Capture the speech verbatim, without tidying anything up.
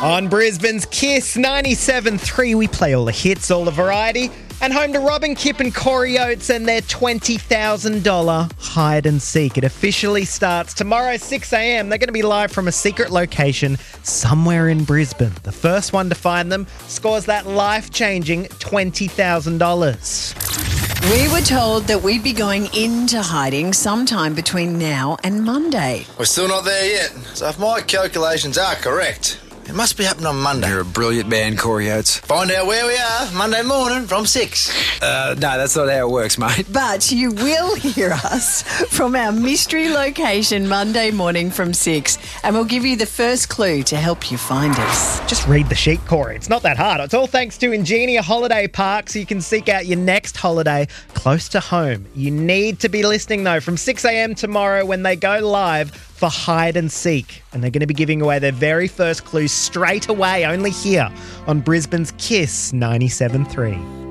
On Brisbane's Kiss ninety-seven three, we play all the hits, all the variety, and home to Robin Kipp and Corey Oates and their twenty thousand dollars hide and seek. It officially starts tomorrow, six a.m. They're going to be live from a secret location somewhere in Brisbane. The first one to find them scores that life-changing twenty thousand dollars. We were told that we'd be going into hiding sometime between now and Monday. We're still not there yet. So if my calculations are correct, it must be happening on Monday. You're a brilliant man, Corey Oates. Find out where we are Monday morning from six. Uh, no, that's not how it works, mate. But you will hear us from our mystery location Monday morning from six, and we'll give you the first clue to help you find us. Just read the sheet, Corey. It's not that hard. It's all thanks to Ingenia Holiday Park, so you can seek out your next holiday close to home. You need to be listening, though, from six a.m. tomorrow when they go live for Hide and Seek. And they're going to be giving away their very first clue straight away, only here on Brisbane's Kiss ninety-seven three.